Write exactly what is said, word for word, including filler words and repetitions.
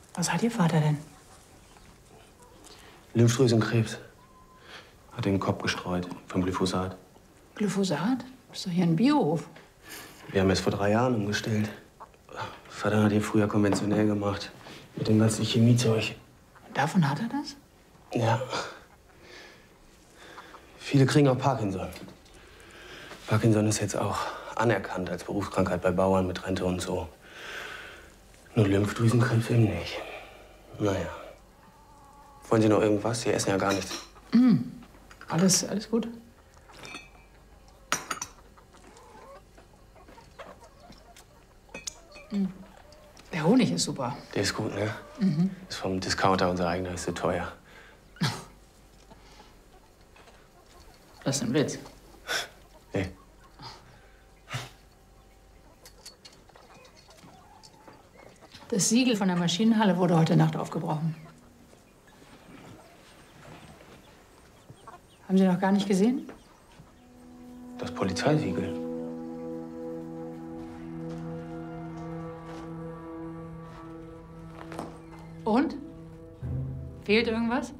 Was hat Ihr Vater denn? Lymphdrüsenkrebs. Hat den Kopf gestreut vom Glyphosat. Glyphosat? Das ist doch hier ein Biohof. Wir haben es vor drei Jahren umgestellt. Vater hat hier früher konventionell gemacht. Mit dem ganzen Chemiezeug. Und davon hat er das? Ja. Viele kriegen auch Parkinson. Parkinson ist jetzt auch anerkannt als Berufskrankheit bei Bauern mit Rente und so. Nur Lymphdrüsenkrebs eben nicht. Naja. Wollen Sie noch irgendwas? Sie essen ja gar nichts. Mm. Alles, alles gut. Mm. Der Honig ist super. Der ist gut, ne? Mhm. Ist vom Discounter, unser eigener, ist so teuer. Das ist ein Witz. Nee. Das Siegel von der Maschinenhalle wurde heute Nacht aufgebrochen. Haben Sie noch gar nicht gesehen? Das Polizeisiegel. Und? Fehlt irgendwas?